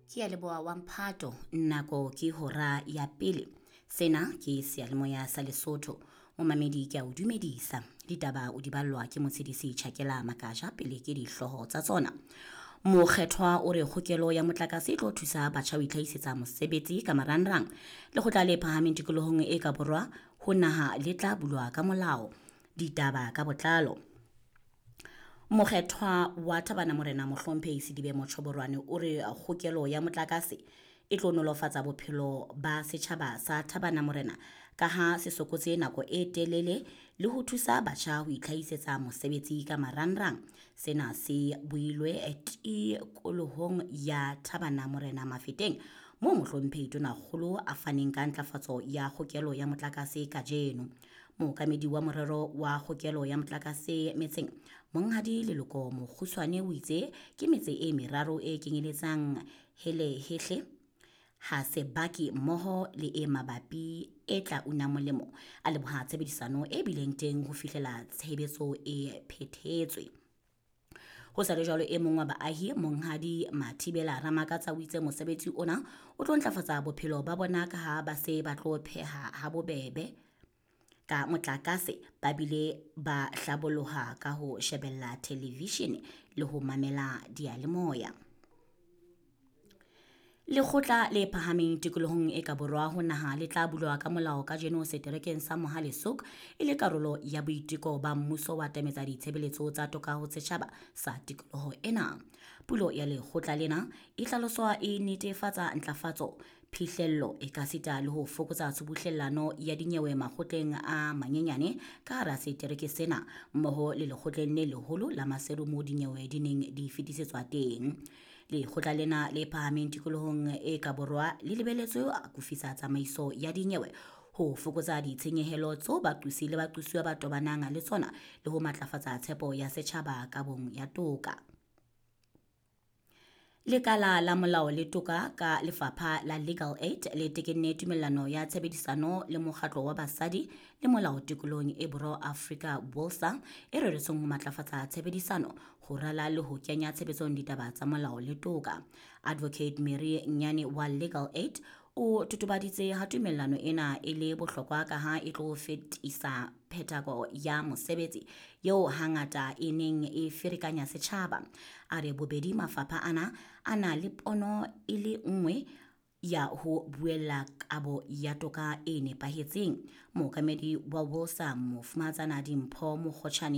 Ke a leboa wa Mphato, nako ke hora ya pele. Sena ke seyalemoya sa Lesotho. Momamedi ke a o dumedisa. Ditaba o di ballwa ke motshedisi Tjhakela Makaja pele ke dihloho tsa tsona. Mokgethwa o re kgokelo ya motlakase e tlo thusa batjha ho itlhahisetsa mosebetsi ka marangrang. Lekgotla le phahameng tikolohong e ka borwa ho naha le tla bulwa ka molao. Ditaba ka botlalo. Mokgethwa wa Thabana Morena Mohlomphehi Sidibe Motshoborwane o re kgokelo ya motlakase e tlo nolofatsa bophelo ba setjhaba sa Thabana Morena ka ha se sokotse nako e telele le ho thusa batjha ho itlhahisetsa mosebetsi ka marangrang. Sena se builwe tikolohong ya Thabana Morena Mafeteng mo Mohlomphehi Tonakgolo a faneng ka ntlafatso ya kgokelo ya motlakase kajeno. Mookamedi wa morero wa kgokelo ya motlakase metseng Monghadi Leloko Mokgutshwane o itse ke metse e meraro e kenyeletsang Helehehle, Hasebaki mmoho le e mabapi e tla una molemo a leboha tshebedisano e bileng teng ho fihlela tshebetso e phethetswe. Ho sa le jwalo e mong wa baahi Monghadi Mathibela Ramakatsa o itse mosebetsi ona o tlo ntlafatsa bophelo ba bona ka ha ba se ba tlo pheha ha bobebe ka motlakase ba bile ba hlaboloha ka ho shebella television le ho mamela diyalemoya. Lekgotla le phahameng tikolohong e ka borwa ho naha le tla bulwa ka molao ka jeno seterekeng sa Mohale's-Hoek e le karolo ya boiteko ba mmuso wa tametsa ditshebeletso tsa toka ho setjhaba sa tikoloho ena. Pulo ya lekgotla lena e hlaloswa e netefatsa ntlafatso phihlello e ka sita le ho fokotsa tshubuhlellano ya dinyewe makgotleng a manyenyane ka hara setereke sena mmoho le lekgotleng le leholo la Maseru mo dinyewe di neng di fetisetswa teng. Lekgotla lena le phahameng tikolohong e ka borwa le lebeletswe a kufisa tsamaiso ya dinyewe ho fokotsa ditshenyehelo tseo baqusi le baqusuwa ba tobanang le tsona le ho matlafatsa tshepo ya setjhaba ka bong ya toka. Lekala la molao le toka ka lefapha la Legal Aid le tekenne tumellano ya tshebedisano le mokgatlo wa basadi le molao tikolohong e borwa Afrika Bolsa e reretsweng ho matlafatsa tshebedisano ho rala le ho kenya tshebetsong ditaba tsa molao le toka. Advocate Mary Nyane wa Legal Aid o totobaditse ha tumellano ena e le bohlokwa ka ha e tlo fetisa phethako ya mosebetsi yeo hangata e neng e ferekanya setjhaba. A re bobedi mafapha ana le pono e le nngwe ya ho buella kabo ya toka e nepahetseng. Mookamedi wa Bolsa Mofumatsana Dimpho Mokgotjhane